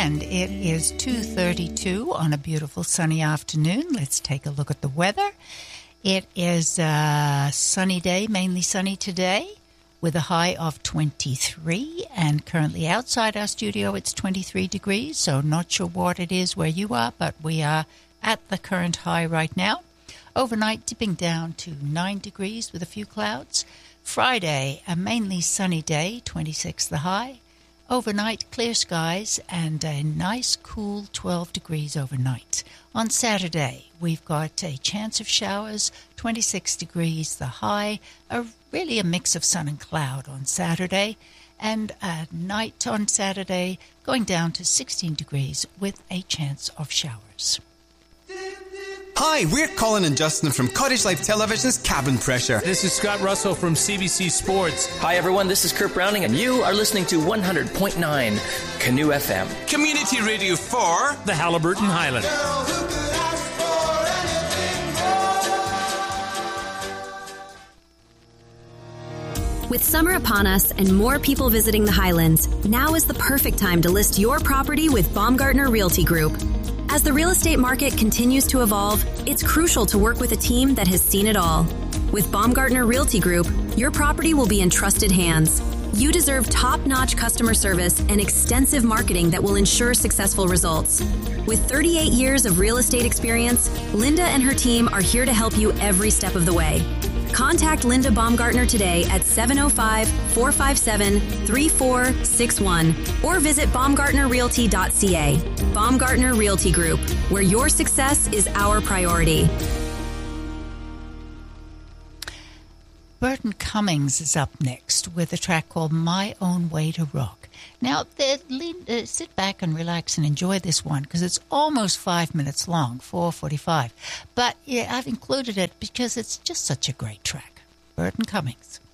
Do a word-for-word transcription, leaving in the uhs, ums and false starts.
And it is two thirty-two on a beautiful sunny afternoon. Let's take a look at the weather. It is a sunny day, mainly sunny today, with a high of twenty-three. And currently outside our studio, it's twenty-three degrees. So not sure what it is where you are, but we are at the current high right now. Overnight, dipping down to nine degrees with a few clouds. Friday, a mainly sunny day, twenty-six the high. Overnight, clear skies and a nice cool twelve degrees overnight. On Saturday, we've got a chance of showers, twenty-six degrees the high, a, really a mix of sun and cloud on Saturday, and a night on Saturday going down to sixteen degrees with a chance of showers. Hi, we're Colin and Justin from Cottage Life Television's Cabin Pressure. This is Scott Russell from C B C Sports. Hi, everyone. This is Kurt Browning, and you are listening to one hundred point nine Canoe F M. Community radio for the Haliburton Highlands. With summer upon us and more people visiting the Highlands, now is the perfect time to list your property with Baumgartner Realty Group. As the real estate market continues to evolve, it's crucial to work with a team that has seen it all. With Baumgartner Realty Group, your property will be in trusted hands. You deserve top-notch customer service and extensive marketing that will ensure successful results. With thirty-eight years of real estate experience, Linda and her team are here to help you every step of the way. Contact Linda Baumgartner today at seven oh five, four five seven, three four six one or visit baumgartner realty dot c a. Baumgartner Realty Group, where your success is our priority. Burton Cummings is up next with a track called My Own Way to Rock. Now, uh, sit back and relax and enjoy this one because it's almost five minutes long, four forty-five. But yeah, I've included it because it's just such a great track. Burton Cummings.